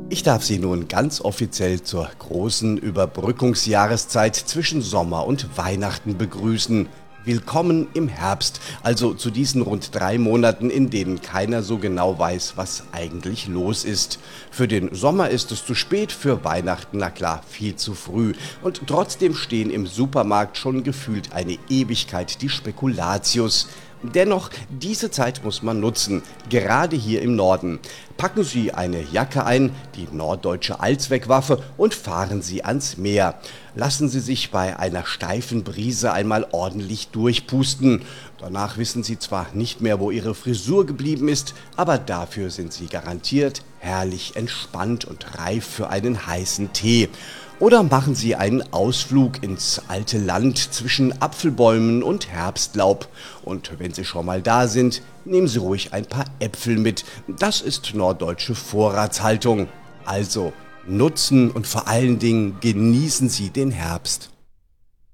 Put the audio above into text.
Ich darf Sie nun ganz offiziell zur großen Überbrückungsjahreszeit zwischen Sommer und Weihnachten begrüßen. Willkommen im Herbst, also zu diesen rund 3 Monaten, in denen keiner so genau weiß, was eigentlich los ist. Für den Sommer ist es zu spät, für Weihnachten, na klar, viel zu früh. Und trotzdem stehen im Supermarkt schon gefühlt eine Ewigkeit die Spekulatius. Dennoch, diese Zeit muss man nutzen, gerade hier im Norden. Packen Sie eine Jacke ein, die norddeutsche Allzweckwaffe, und fahren Sie ans Meer. Lassen Sie sich bei einer steifen Brise einmal ordentlich durchpusten. Danach wissen Sie zwar nicht mehr, wo Ihre Frisur geblieben ist, aber dafür sind Sie garantiert herrlich entspannt und reif für einen heißen Tee. Oder machen Sie einen Ausflug ins alte Land zwischen Apfelbäumen und Herbstlaub. Und wenn Sie schon mal da sind, nehmen Sie ruhig ein paar Äpfel mit. Das ist norddeutsche Vorratshaltung. Also nutzen und vor allen Dingen genießen Sie den Herbst.